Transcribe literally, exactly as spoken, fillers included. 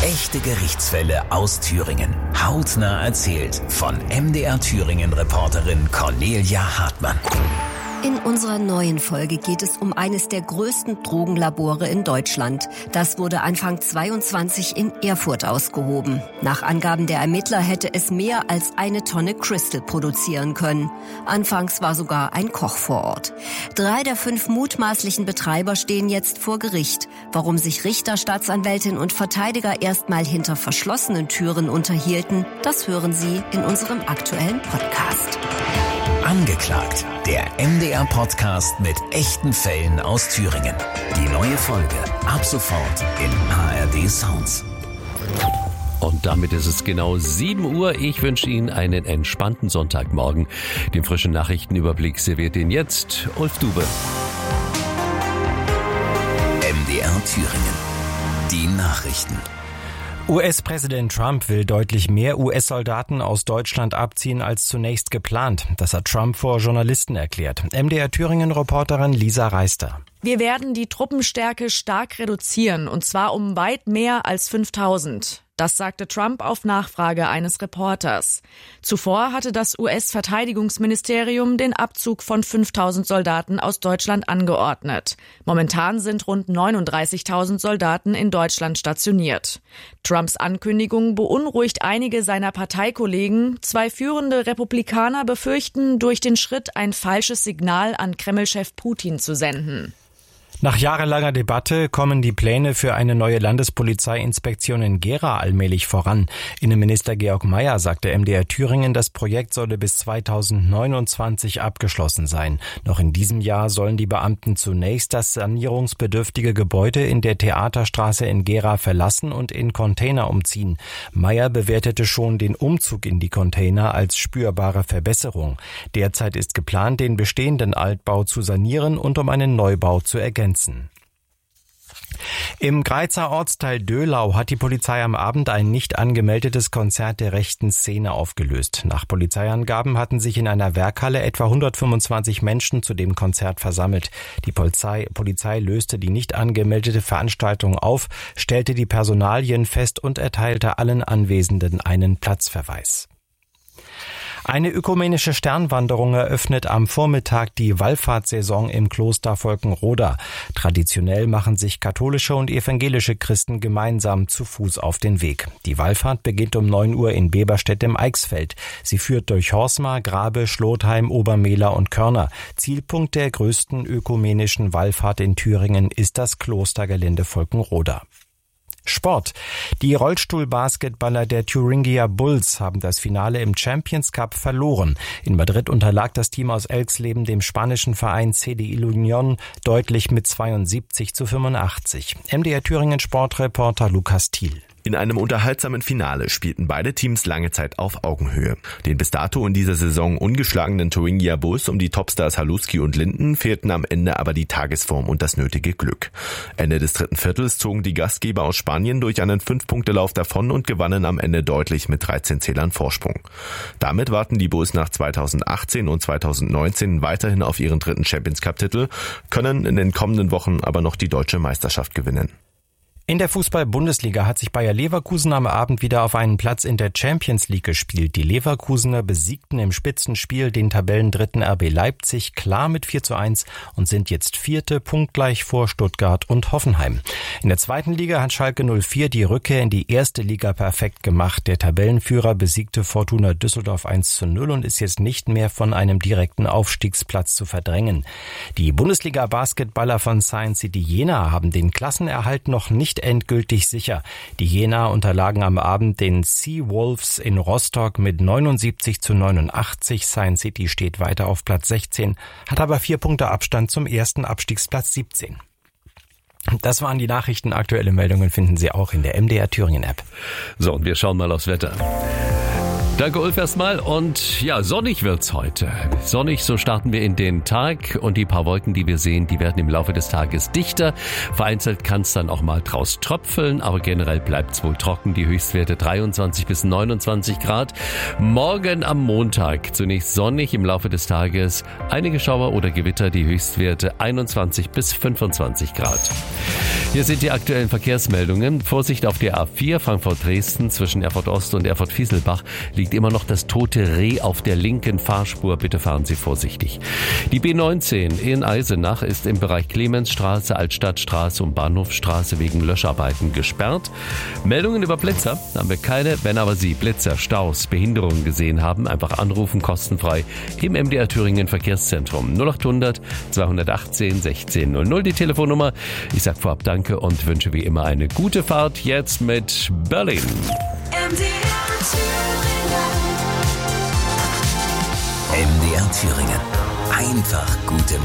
Echte Gerichtsfälle aus Thüringen. Hautnah erzählt von M D R Thüringen-Reporterin Cornelia Hartmann. In unserer neuen Folge geht es um eines der größten Drogenlabore in Deutschland. Das wurde Anfang zweiundzwanzig in Erfurt ausgehoben. Nach Angaben der Ermittler hätte es mehr als eine Tonne Crystal produzieren können. Anfangs war sogar ein Koch vor Ort. Drei der fünf mutmaßlichen Betreiber stehen jetzt vor Gericht. Warum sich Richter, Staatsanwältin und Verteidiger erstmal hinter verschlossenen Türen unterhielten, das hören Sie in unserem aktuellen Podcast. Angeklagt, der M D R-Podcast mit echten Fällen aus Thüringen. Die neue Folge ab sofort in A R D Sounds. Und damit ist es genau sieben Uhr. Ich wünsche Ihnen einen entspannten Sonntagmorgen. Den frischen Nachrichtenüberblick serviert Ihnen jetzt Ulf Dube. M D R Thüringen. Die Nachrichten. U S-Präsident Trump will deutlich mehr U S-Soldaten aus Deutschland abziehen als zunächst geplant. Das hat Trump vor Journalisten erklärt. M D R Thüringen-Reporterin Lisa Reister. Wir werden die Truppenstärke stark reduzieren, und zwar um weit mehr als fünftausend. Das sagte Trump auf Nachfrage eines Reporters. Zuvor hatte das U S-Verteidigungsministerium den Abzug von fünftausend Soldaten aus Deutschland angeordnet. Momentan sind rund neununddreißigtausend Soldaten in Deutschland stationiert. Trumps Ankündigung beunruhigt einige seiner Parteikollegen. Zwei führende Republikaner befürchten, durch den Schritt ein falsches Signal an Kreml-Chef Putin zu senden. Nach jahrelanger Debatte kommen die Pläne für eine neue Landespolizeiinspektion in Gera allmählich voran. Innenminister Georg Mayer sagte M D R Thüringen, das Projekt solle bis zweitausendneunundzwanzig abgeschlossen sein. Noch in diesem Jahr sollen die Beamten zunächst das sanierungsbedürftige Gebäude in der Theaterstraße in Gera verlassen und in Container umziehen. Mayer bewertete schon den Umzug in die Container als spürbare Verbesserung. Derzeit ist geplant, den bestehenden Altbau zu sanieren und um einen Neubau zu ergänzen. Im Greizer Ortsteil Döhlau hat die Polizei am Abend ein nicht angemeldetes Konzert der rechten Szene aufgelöst. Nach Polizeiangaben hatten sich in einer Werkhalle etwa hundertfünfundzwanzig Menschen zu dem Konzert versammelt. Die Polizei, Polizei löste die nicht angemeldete Veranstaltung auf, stellte die Personalien fest und erteilte allen Anwesenden einen Platzverweis. Eine ökumenische Sternwanderung eröffnet am Vormittag die Wallfahrtssaison im Kloster Volkenroda. Traditionell machen sich katholische und evangelische Christen gemeinsam zu Fuß auf den Weg. Die Wallfahrt beginnt um neun Uhr in Beberstedt im Eichsfeld. Sie führt durch Horsmar, Grabe, Schlotheim, Obermehler und Körner. Zielpunkt der größten ökumenischen Wallfahrt in Thüringen ist das Klostergelände Volkenroda. Sport. Die Rollstuhlbasketballer der Thuringia Bulls haben das Finale im Champions Cup verloren. In Madrid unterlag das Team aus Elxleben dem spanischen Verein C D I Union deutlich mit zweiundsiebzig zu fünfundachtzig. M D R Thüringen Sportreporter Lukas Thiel. In einem unterhaltsamen Finale spielten beide Teams lange Zeit auf Augenhöhe. Den bis dato in dieser Saison ungeschlagenen Thuringia Bulls um die Topstars Haluski und Linden fehlten am Ende aber die Tagesform und das nötige Glück. Ende des dritten Viertels zogen die Gastgeber aus Spanien durch einen Fünf-Punkte-Lauf davon und gewannen am Ende deutlich mit dreizehn Zählern Vorsprung. Damit warten die Bulls nach zweitausendachtzehn und zweitausendneunzehn weiterhin auf ihren dritten Champions-Cup-Titel, können in den kommenden Wochen aber noch die deutsche Meisterschaft gewinnen. In der Fußball-Bundesliga hat sich Bayer Leverkusen am Abend wieder auf einen Platz in der Champions League gespielt. Die Leverkusener besiegten im Spitzenspiel den Tabellendritten R B Leipzig klar mit vier zu eins und sind jetzt Vierte, punktgleich vor Stuttgart und Hoffenheim. In der zweiten Liga hat Schalke null vier die Rückkehr in die erste Liga perfekt gemacht. Der Tabellenführer besiegte Fortuna Düsseldorf eins zu null und ist jetzt nicht mehr von einem direkten Aufstiegsplatz zu verdrängen. Die Bundesliga-Basketballer von Science City Jena haben den Klassenerhalt noch nicht endgültig sicher. Die Jena unterlagen am Abend den Seawolves in Rostock mit neunundsiebzig zu neunundachtzig. Science City steht weiter auf Platz sechzehn, hat aber vier Punkte Abstand zum ersten Abstiegsplatz siebzehn. Das waren die Nachrichten. Aktuelle Meldungen finden Sie auch in der M D R Thüringen App. So, und wir schauen mal aufs Wetter. Danke, Ulf, erstmal. Und ja, sonnig wird's heute. Sonnig, so starten wir in den Tag. Und die paar Wolken, die wir sehen, die werden im Laufe des Tages dichter. Vereinzelt kann es dann auch mal draus tröpfeln, aber generell bleibt's wohl trocken. Die Höchstwerte dreiundzwanzig bis neunundzwanzig Grad. Morgen am Montag zunächst sonnig, im Laufe des Tages einige Schauer oder Gewitter, die Höchstwerte einundzwanzig bis fünfundzwanzig Grad. Hier sind die aktuellen Verkehrsmeldungen. Vorsicht auf der A vier Frankfurt-Dresden zwischen Erfurt Ost und Erfurt-Fieselbach liegt immer noch das tote Reh auf der linken Fahrspur. Bitte fahren Sie vorsichtig. Die B neunzehn in Eisenach ist im Bereich Clemensstraße, Altstadtstraße und Bahnhofstraße wegen Löscharbeiten gesperrt. Meldungen über Blitzer haben wir keine. Wenn aber Sie Blitzer, Staus, Behinderungen gesehen haben, einfach anrufen, kostenfrei im M D R Thüringen Verkehrszentrum. null acht hundert zweihundertachtzehn sechzehn null null die Telefonnummer. Ich sage vorab Danke und wünsche wie immer eine gute Fahrt. Jetzt mit Berlin. M D R Thüringen. Einfach gute